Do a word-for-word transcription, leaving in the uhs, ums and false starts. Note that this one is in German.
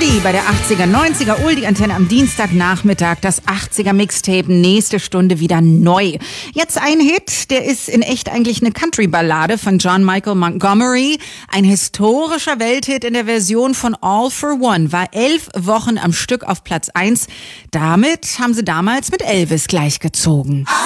Oldie bei der achtziger, neunziger Oldie-Antenne am Dienstagnachmittag. Das achtziger-Mixtape, nächste Stunde wieder neu. Jetzt ein Hit, der ist in echt eigentlich eine Country-Ballade von John Michael Montgomery. Ein historischer Welthit in der Version von All for One. War elf Wochen am Stück auf Platz eins. Damit haben sie damals mit Elvis gleichgezogen.